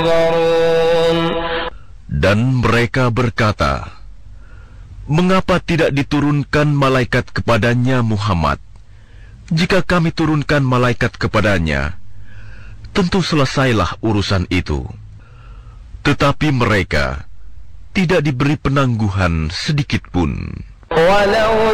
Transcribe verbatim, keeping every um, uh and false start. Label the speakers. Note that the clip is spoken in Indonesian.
Speaker 1: Dan mereka berkata, "Mengapa tidak diturunkan malaikat kepadanya Muhammad? Jika kami turunkan malaikat kepadanya, tentu selesailah urusan itu." Tetapi mereka tidak diberi penangguhan sedikit pun.